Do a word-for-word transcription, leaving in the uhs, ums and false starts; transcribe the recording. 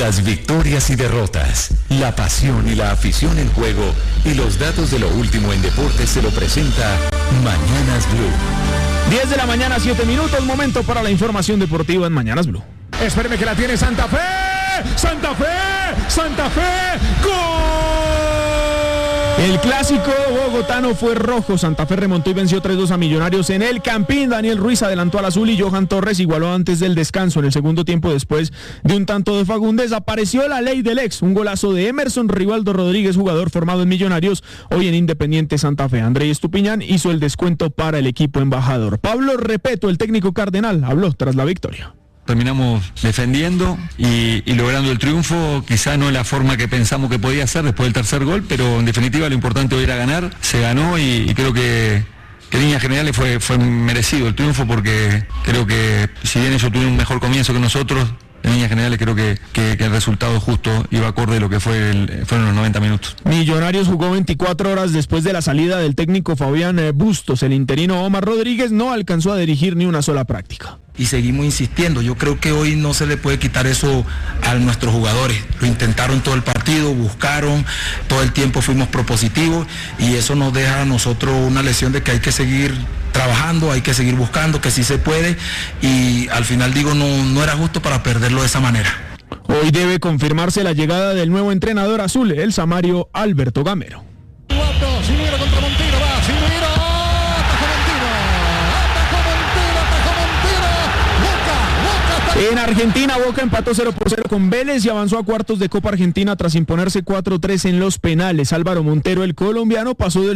Las victorias y derrotas, la pasión y la afición en juego y los datos de lo último en deportes se lo presenta Mañanas Blue. diez de la mañana, siete minutos, momento para la información deportiva en Mañanas Blue. Espéreme que la tiene Santa Fe, Santa Fe, Santa Fe, ¡gol! El clásico bogotano fue rojo. Santa Fe remontó y venció tres dos a Millonarios en el Campín. Daniel Ruiz adelantó al azul y Johan Torres igualó antes del descanso. En el segundo tiempo, después de un tanto de Fagundes, apareció la ley del ex. Un golazo de Emerson Rivaldo Rodríguez, jugador formado en Millonarios, hoy en Independiente Santa Fe. André Estupiñán hizo el descuento para el equipo embajador. Pablo Repeto, el técnico cardenal, habló tras la victoria. Terminamos defendiendo y, y logrando el triunfo, quizá no la forma que pensamos que podía ser después del tercer gol, pero en definitiva lo importante hoy era ganar, se ganó y, y creo que, que en líneas generales fue, fue merecido el triunfo, porque creo que si bien ellos tuvieron un mejor comienzo que nosotros, en líneas generales creo que, que, que el resultado justo iba acorde a lo que fue el, fueron los noventa minutos. Millonarios jugó veinticuatro horas después de la salida del técnico Fabián Bustos. El interino Omar Rodríguez no alcanzó a dirigir ni una sola práctica. Y seguimos insistiendo, yo creo que hoy no se le puede quitar eso a nuestros jugadores. Lo intentaron todo el partido, buscaron, todo el tiempo fuimos propositivos y eso nos deja a nosotros una lección de que hay que seguir trabajando, hay que seguir buscando, que sí se puede, y al final digo, no, no era justo para perderlo de esa manera. Hoy debe confirmarse la llegada del nuevo entrenador azul, el samario Alberto Gamero. Silvero contra Montero, va, Silvero, atajó Montero, atajó Montero, atajó Montero, Boca, Boca. En Argentina, Boca empató cero por cero con Vélez y avanzó a cuartos de Copa Argentina tras imponerse cuatro tres en los penales. Álvaro Montero, el colombiano, pasó del